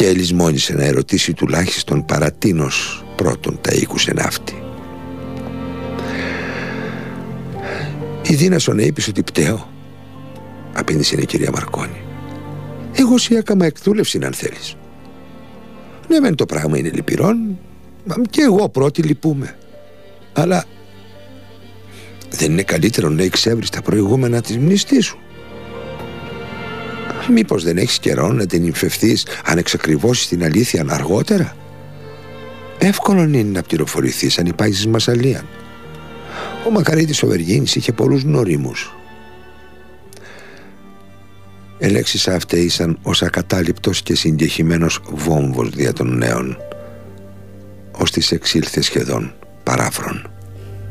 και ελισμόνισε να ερωτήσει τουλάχιστον παρατίνος πρώτον τα οίκουσε ναύτη. «Η δύνασον είπες ότι πταίω», απήντησε η κυρία Μαρκόνη. «Εγώ σε έκαμα εκδούλευση αν θέλεις. Ναι μεν το πράγμα είναι λυπηρόν, και εγώ πρώτη λυπούμε, αλλά δεν είναι καλύτερο να εξεύρεις τα προηγούμενα της μνηστής σου? Μήπως δεν έχεις καιρό να τηνυμφευθείς αν εξακριβώσεις την αλήθεια αργότερα? Εύκολο είναι να πληροφορηθείς αν υπάρχεις Μασσαλίαν. Ο Μακαρίτης ο Βεργίνης είχε πολλούς γνωρίμους». Ελέξεις αυτές ήσαν ως ακατάληπτος και συγκεχημένος βόμβος δια των νέων, ως της εξήλθε σχεδόν παράφρον.